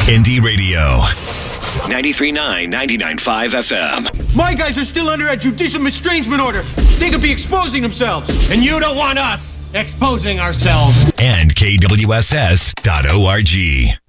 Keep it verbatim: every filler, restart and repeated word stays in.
Indie Radio. ninety-three point nine, ninety-nine point five F M. My guys are still under a judicial estrangement order. They could be exposing themselves. And you don't want us exposing ourselves. And K W S S dot org.